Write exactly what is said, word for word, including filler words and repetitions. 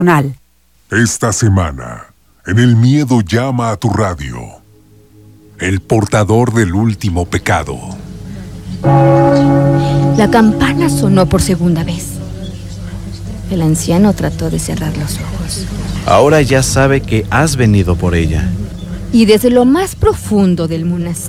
Esta semana, en El Miedo Llama a tu Radio, el portador del último pecado. La campana sonó por segunda vez. El anciano trató de cerrar los ojos. Ahora ya sabe que has venido por ella. Y desde lo más profundo del monasterio